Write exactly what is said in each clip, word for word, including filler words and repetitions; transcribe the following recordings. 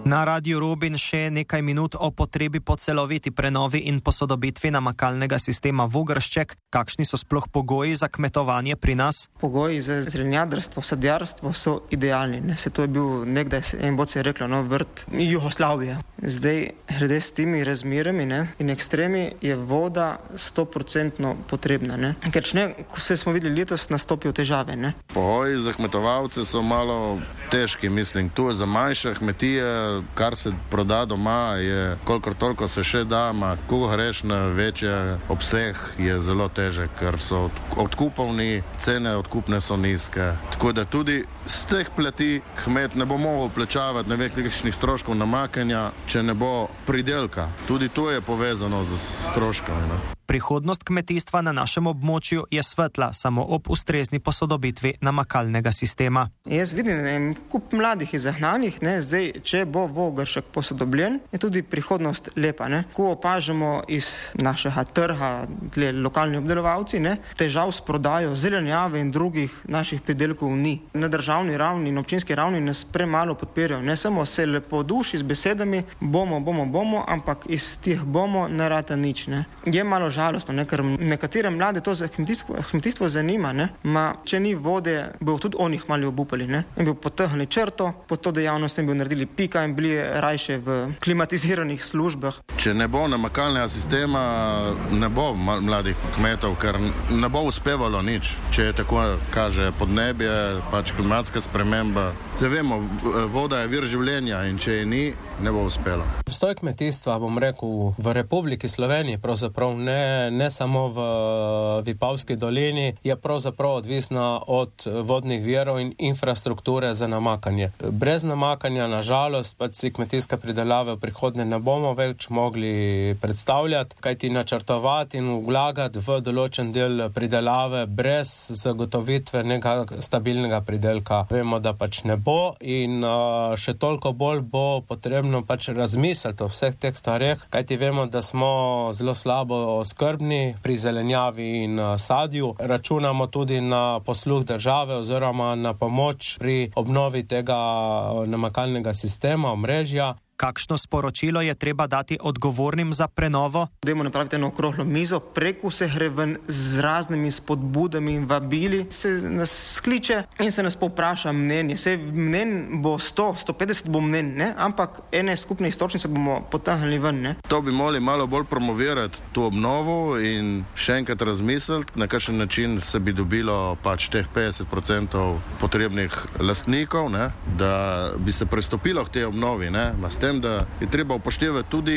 Na Radiu Robin še nekaj minut o potrebi po celoviti prenovi in posodobitvi namakalnega sistema Vogršček. Kakšni so sploh pogoji za kmetovanje pri nas? Pogoji za zelenjadarstvo, sadjarstvo so idealni. Ne? Se to je bil nekdaj, en bod se je reklo, no, vrt Jugoslavije. Zdaj, glede s temi razmerami, ne, in ekstremi, je voda sto procentno potrebna. Ne? Ker če ne, ko se smo videli letos, nastopijo težave. Ne? Pogoji za kmetovalce so malo težki, mislim. Tu je za manjše kmetije, kar se proda doma, je kolikor toliko se še da, ma ko greš na večje obseg, je zelo težek, ker so odkupovni, cene odkupne so nizke. Tako da tudi z teh plati kmet ne bo mogel plačavati nekakšnih stroškov namakanja, če ne bo pridelka. Tudi to je povezano z stroškami. Ne? Prihodnost kmetijstva na našem območju je svetla, samo ob ustrezni posodobitvi namakalnega sistema. Jaz vidim en kup mladih izahnanih, ne, zdaj, če bo Vogršček posodobljen, je tudi prihodnost lepa. Ne. Ko opažamo iz našega trga, tle, lokalni obdelovalci, ne, težav s prodajo zelenjave in drugih naših pridelkov ni. Na državni ravni in občinski ravni nas premalo podpirajo. Ne samo se lepo duši z besedami, bomo, bomo, bomo, ampak iz tih bomo ne rata nič. Ne. Je malo žalostno, ne, ker nekatere mlade to za kmetijstvo, kmetijstvo zanima, ne, ma če ni vode, bo tudi oni mali obupali, ne, in bi potehnili črto, pod to dejavnost in bi naredili pika in bili rajše v klimatiziranih službah. Če ne bo namakalnega sistema, ne bo mladih kmetov, ker ne bo uspevalo nič. Če je tako kaže podnebje, pač klimatska sprememba. Zdaj vemo, voda je vir življenja in če je ni, ne bo uspelo. Obstoj kmetijstva, bom rekel, v Republiki Sloveniji, pravzaprav ne, ne samo v Vipavski dolini, je pravzaprav odvisna od vodnih virov in infrastrukture za namakanje. Brez namakanja, na žalost, pač si kmetijska pridelava v prihodnje ne bomo več mogli predstavljati, kajti načrtovati in vlagati v določen del pridelave brez zagotovitve nekega stabilnega pridelka. Vemo, da pač ne bo in uh, še toliko bolj bo potrebno pač razmisliti o vseh teh stvareh, kajti vemo, da smo zelo slabo skrbni pri zelenjavi in uh, sadju. Računamo tudi na posluh države oziroma na pomoč pri obnovi tega uh, namakalnega sistema, omrežja. Kakšno sporočilo je treba dati odgovornim za prenovo? Dajmo napraviti eno okroglo mizo, preko se gre ven z raznimi spodbudami in vabili, se nas skliče in se nas povpraša mnenje. Se mnen bo sto, sto petdeset bo mnen, ne? Ampak ene skupne istočnice bomo potehnili ven. Ne? To bi morali malo bolj promovirati, to obnovo in še enkrat razmisliti, na kakšen način se bi dobilo pač teh petdeset procentov potrebnih lastnikov, ne? Da bi se pristopilo k tej obnovi, ne? Da je treba upoštevati tudi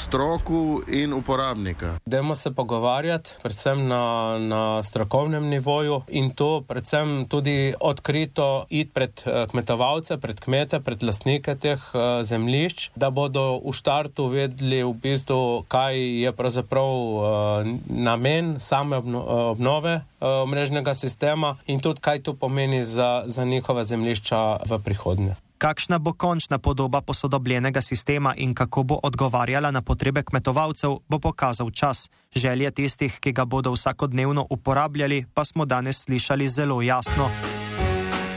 stroku in uporabnika. Dajmo se pogovarjati, predvsem na, na strokovnem nivoju in to predvsem tudi odkrito iti pred kmetovalce, pred kmete, pred lastnike teh uh, zemljišč, da bodo v štartu vedeli v bistvu, kaj je pravzaprav uh, namen same obno, obnove uh, mrežnega sistema in tudi kaj to pomeni za, za njihova zemljišča v prihodnje. Kakšna bo končna podoba posodobljenega sistema in kako bo odgovarjala na potrebe kmetovalcev, bo pokazal čas. Želje tistih, ki ga bodo vsakodnevno uporabljali, pa smo danes slišali zelo jasno.